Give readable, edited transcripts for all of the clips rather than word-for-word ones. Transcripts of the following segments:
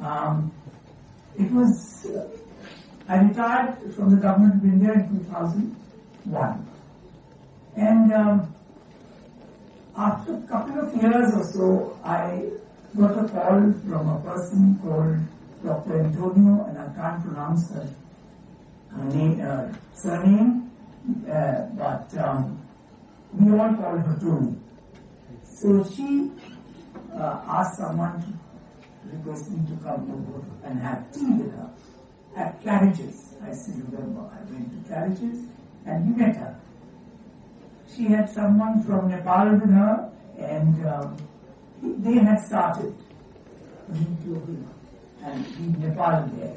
It was, I retired from the government of India in 2001. And after a couple of years or so, I got a call from a person called Dr. Antonio, and I can't pronounce her name, surname, but we all call her Tony. So she asked someone to request me to come over and have tea with her at Claridge's. I still remember. I went to Claridge's and we met her. She had someone from Nepal with her, and they had started Yoga and in Nepal there.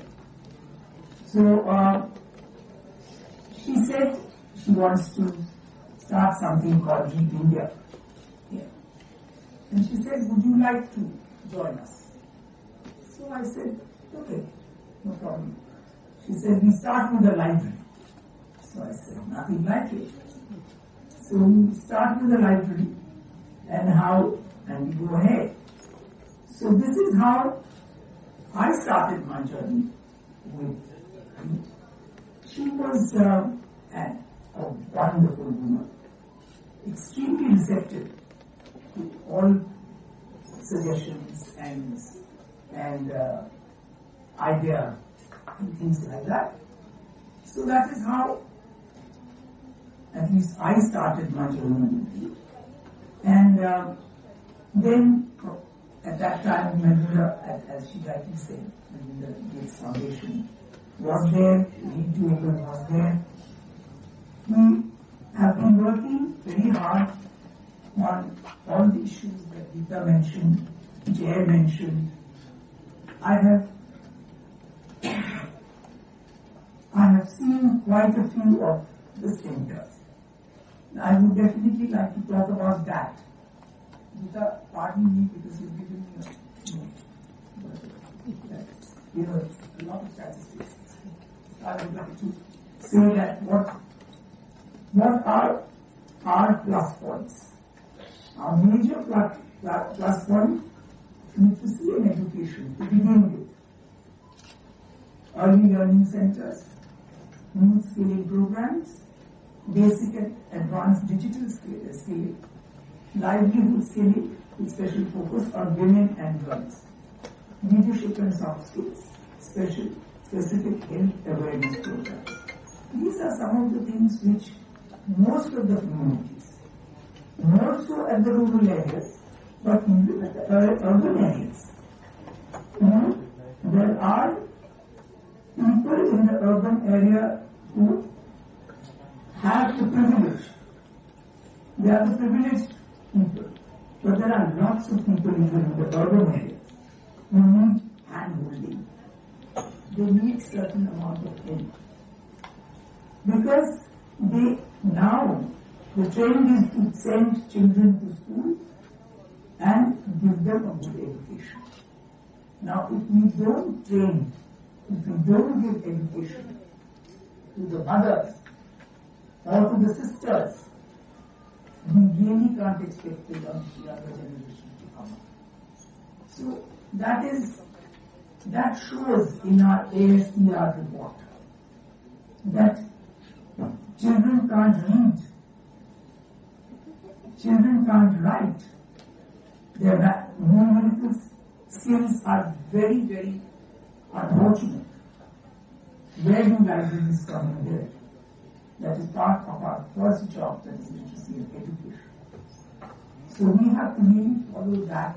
So she said she wants to start something called Deep India here. And she said, would you like to join us? So I said, okay, no problem. She said, we start with a library. So I said, nothing like it. So we start with a library and we go ahead. So this is how I started my journey with her. She was a wonderful woman, extremely receptive to all suggestions and idea and things like that. So that is how, at least I started my journey. And then at that time, Melinda, as she rightly said, Melinda Gates Foundation was there, Lead to Open was there. We have been working very hard on all the issues that Rita mentioned, Jay mentioned. I have seen quite a few of the centers. I would definitely like to talk about that. Rita, pardon me because you've given me a lot of statistics. I would like to say that what are our plus points? Our major plus point is literacy and education to begin with. Early learning centers, youth skilling programs, basic and advanced digital skilling, livelihood skilling with special focus on women and girls, leadership and soft skills, specific health awareness programs. These are some of the things which most of the communities, more so at the rural areas, but even at the urban areas, there are people in the urban area who have the privilege. They are the privileged people. But there are lots of people even in the urban areas who need hand-holding. They need certain amount of help. Because the trend is to send children to school and give them a good education. Now, if we don't train, if we don't give education to the mothers or to the sisters, we really can't expect the younger generation to come up. So that shows in our ASER report that children can't read, children can't write, their numerical skills are very, very unfortunate. Where do libraries come in there? That is part of our first job, that is literacy and education. So we have to really follow that.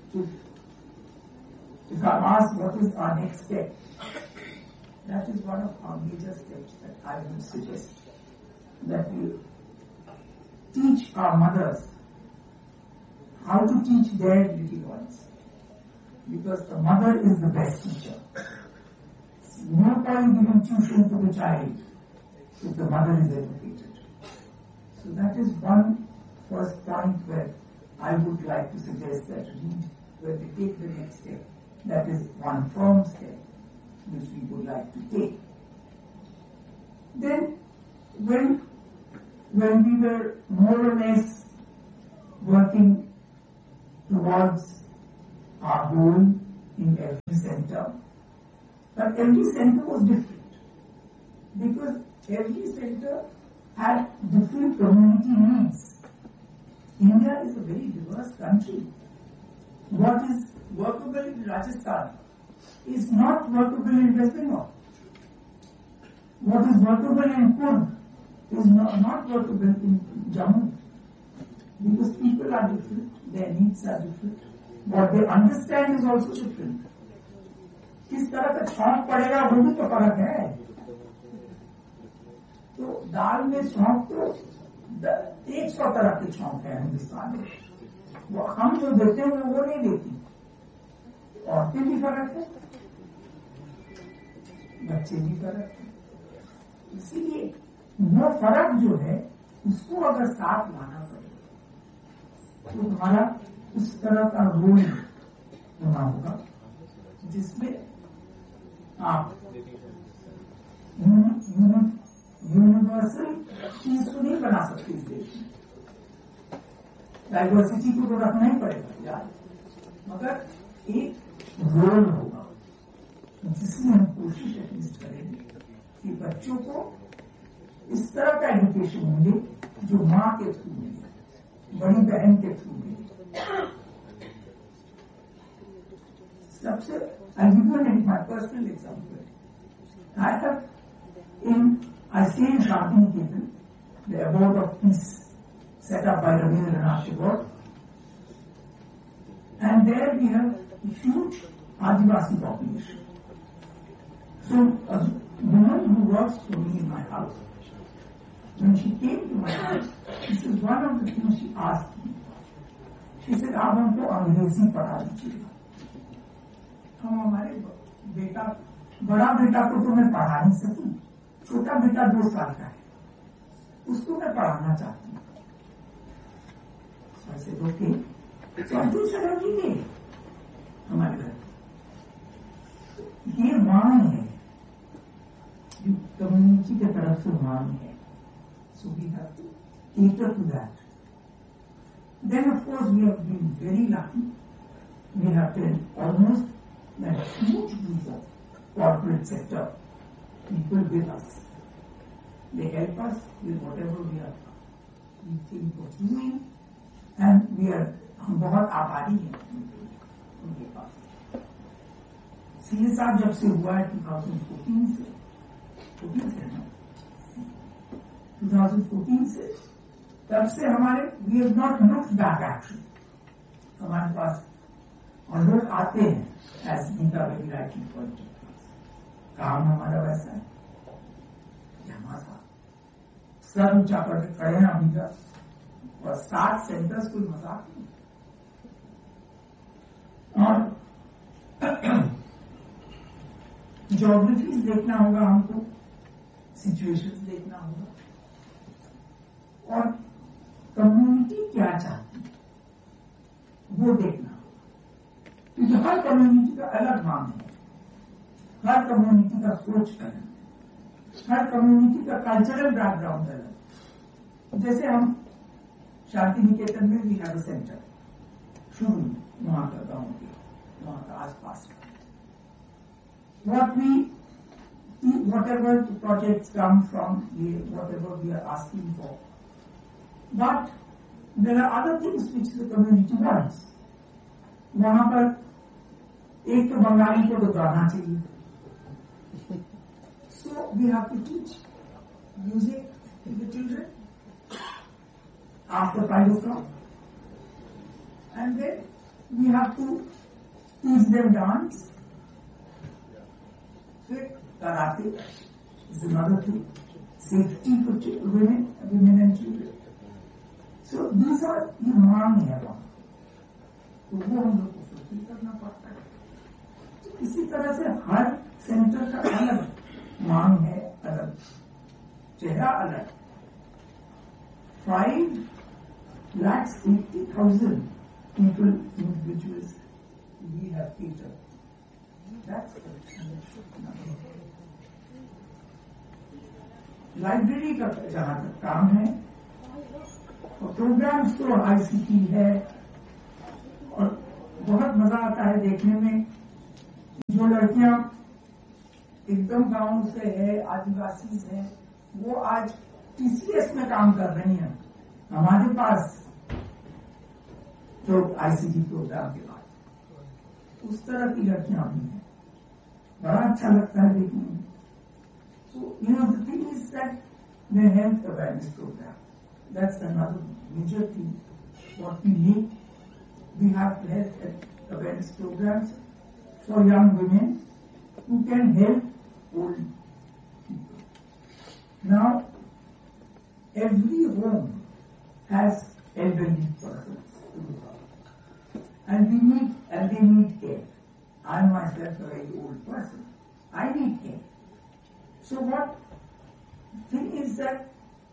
If I'm asked what is our next step, that is one of our major steps that I would suggest. That we teach our mothers how to teach their little ones. Because the mother is the best teacher. No point giving tuition to the child if the mother is educated. So that is one first point where I would like to suggest that where we take the next step. That is one firm step which we would like to take. Then when we were more or less working towards our goal in every center. But every center was different because every center had different community needs. India is a very diverse country. What is workable in Rajasthan is not workable in West Bengal. What is workable in Kurd is not workable in Jammu. Because people are different, their needs are different. What they understand is also different. किस तरह का छौंक पड़ेगा वो भी तो फर्क है. तो दाल में छौंक तो 100 तरह के छौंक है हिंदुस्तान में. वो हम जो देते हैं वो नहीं देती. औरतें भी फर्क है, बच्चे भी फर्क है. इसीलिए वो फर्क जो है उसको अगर साथ लाना पड़ेगा तो हमारा उस तरह का रोल होना होगा जिसमें आप यूनिवर्सल चीज तो नहीं बना सकते इस देश में. डाइवर्सिटी को तो रखना ही पड़ेगा यार, मगर एक रोल होगा जिसमें हम कोशिश एटलीस्ट करेंगे कि बच्चों को इस तरह का एजुकेशन मिले जो माँ के थ्रू मिले, बड़ी बहन के थ्रू मिले. सबसे I'll give you my personal example. I stay in Shantiniketan, the abode of peace set up by Rabindranath Tagore, and there we have a huge Adivasi population. So a woman who works for me in my house, when she came to my house, this is one of the things she asked me. She said, आप हमको अंग्रेजी पढ़ा दीजिएगा. हम हमारे बेटा, बड़ा बेटा को तो मैं पढ़ा नहीं सकती, छोटा बेटा 2 साल का है, उसको मैं पढ़ाना चाहती हूँ. ऐसे ओके, तो चलो ठीक है हमारे घर. ये मांग है, जो कम्युनिटी की तरफ से मांग है. So we have to cater to that. Then of course we have been very lucky. We have been almost a huge group of corporate sector people with us. They help us with whatever we think of doing, and we are हम बहुत आभारी हैं उनके पास. CSR जब से हुआ है 2014 से तब से हमारे we have not looked back actually. हमारे पास और लोग आते हैं as Geeta very rightly pointed out. काम हमारा वैसा है कि हमारा सर ऊंचा करके खड़े हैं अभी तक, और 60 सेंटर्स कोई मजाक नहीं. और ज्योग्राफीज देखना होगा हमको, सिचुएशंस देखना होगा, और कम्युनिटी क्या चाहती है वो देखना होगा. क्योंकि हर कम्युनिटी का अलग मांग है, हर कम्युनिटी का सोच अलग है, हर कम्युनिटी का कल्चरल बैकग्राउंड अलग. जैसे हम शांति निकेतन में भी हैव अ सेंटर शुरू में, वहां का गांव के वहां का आसपास का. whatever the projects come from, whatever we are asking for. But there are other things which the community wants. वहां पर एक तो बंगाली को तो गाना चाहिए. So we have to teach music to the children after 5 o'clock. And then we have to teach them dance. Karate is another thing. Safety for women and children. So these are the मांग है वहाँ, तो वो हम लोग को fulfil करना पड़ता है. इसी तरह से हर सेंटर का अलग मांग है, अलग चेहरा अलग. 5,80,000 people, individuals we have catered. That's library का जहां तक काम है, और प्रोग्राम्स तो ICT है, और बहुत मजा आता है देखने में जो लड़कियां एकदम गांव से है, आदिवासी से है, वो आज टीसीएस में काम कर रही हैं हमारे पास जो आईसीटी प्रोग्राम के बाद। उस तरह की लड़कियां भी हैं, बड़ा अच्छा लगता है देखने में। So, the thing is that the health awareness program, that's another major thing. What we need, we have health awareness programs for young women who can help old people. Now, every home has elderly persons to look after, and they need care. I myself a very old person. I need care. So what thing is that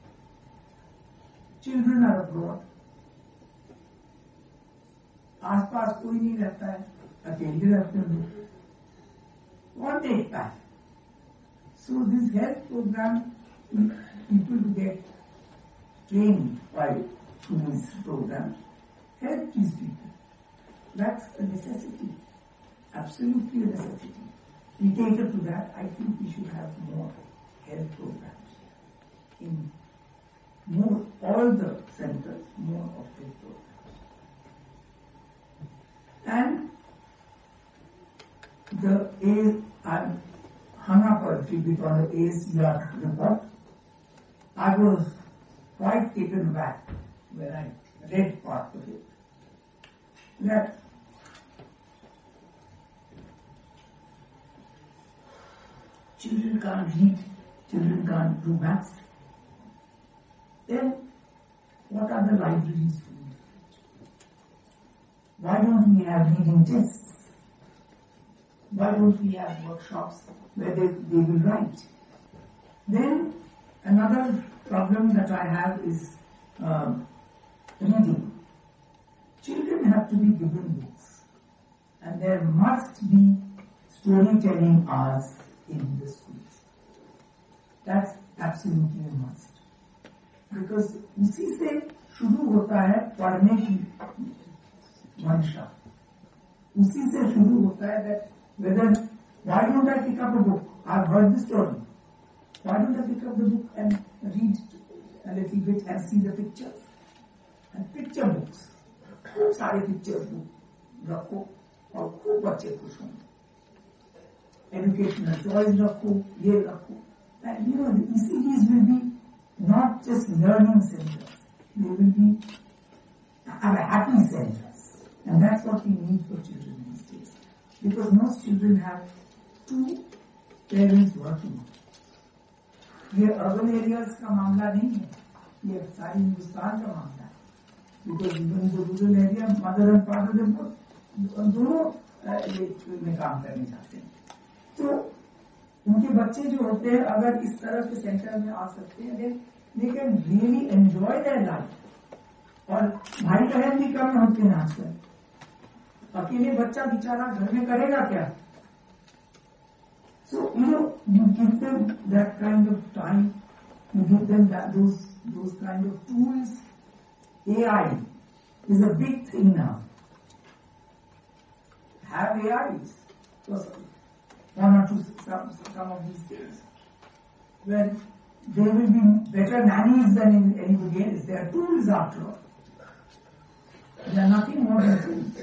children are abroad. आसपास कोई नहीं रहता है, अकेले रहते हैं लोग, कौन देखता है? So this health program, people get trained by this program, help these people. That's a necessity, absolutely a necessity. We cater to that. I think we should have more health programs in all the centers, more of these programs. And I hung up a little bit on the ACR report. I was quite taken aback when I read part of it, that children can't read, children can't do maths. Then what are the libraries doing? Why don't we have reading tests? Why don't we have workshops where they will write? Then another problem that I have is reading. Children have to be given books, and there must be storytelling hours in the schools. That's absolutely a must. Because उसी से शुरू होता है पढ़ने की मंशा. उसी से शुरू होता है that why don't I pick up a book? I've heard the story. Why don't I pick up the book and read a little bit and see the pictures? And picture books. खूब सारे pictures book रखो और खूब बच्चे खुश होंगे. Educational toys रखो, ये रखो. And the ECDs will be not just learning centers, they will be happy centers. And that's what we need for children these days. Because most children have two parents working. ये urban areas का मामला नहीं है, ये सारी हिंदुस्तान का मामला है. Because even in the rural area, mother and father दोनों में काम करने जाते हैं. तो उनके बच्चे जो होते हैं अगर इस तरह के सेंटर में आ सकते हैं, they can really enjoy their life. और भाई बहन भी कम होते हैं आजकल. अकेले बच्चा बेचारा घर में करेगा क्या? So you give them that kind of time, you give them those kind of tools. AI is a big thing now. Have AIs. One or two, some of these things. Where there will be better nannies than anybody else. They are tools after all. They are nothing more than tools.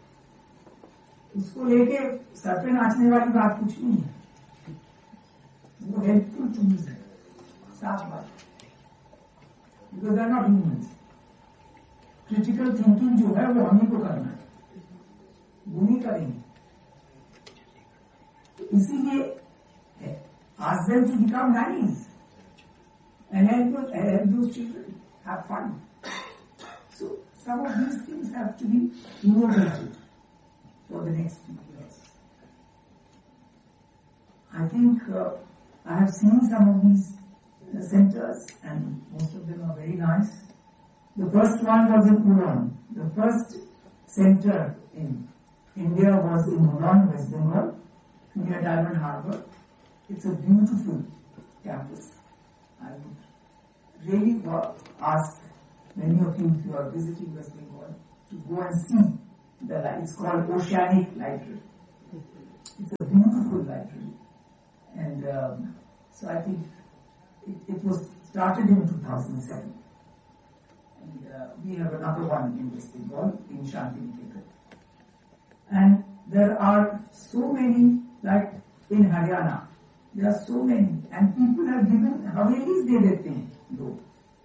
उसको लेके sir पे नाचने वाली बात कुछ नहीं है. वो हेल्पफुल टूल्स है, साफ बात. Because they are not humans. Critical thinking जो है वो हम ही को करना है, वो नहीं करेंगे. इसीलिए ask them to become nannies and help those children have fun. So some of these things have to be innovated for the next few years. I think I have seen some of these centers and most of them are very nice. The first one was in Uran. The first center in India was in Uran, West Bengal, near Diamond Harbour. It's a beautiful campus. I would really ask many of you, if you are visiting West Bengal, to go and see the library. It's called Oceanic Library. It's a library. And so I think it was started in 2007. And we have another one in West Bengal, in Shantiniketan. And there are so many, like in Haryana, there are so many, and people have given havelis दे देते हैं लोग,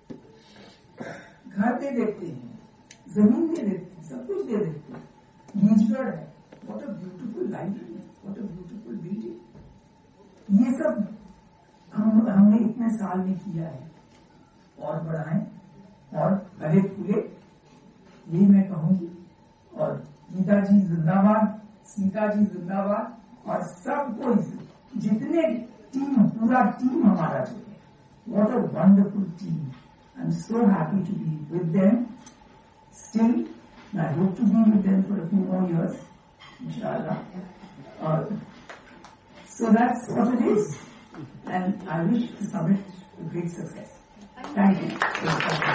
घर दे देते हैं, जमीन दे देते हैं, सब कुछ दे देते हैं. गीजगढ़ है, what a beautiful library, what a beautiful building. ये सब हमने इतने साल में किया है, और बढ़ाएं और फले फूले, यही मैं कहूंगी. और गीता जी जिंदाबाद, स्मिता जी जिंदाबाद, और सबको जितने टीम, पूरा टीम हमारा जो है, what a wonderful team. I'm so happy to be with them still, and I hope to be with them for a few more years, inshallah. So that's what it is, and I wish the summit a great success. Thank you.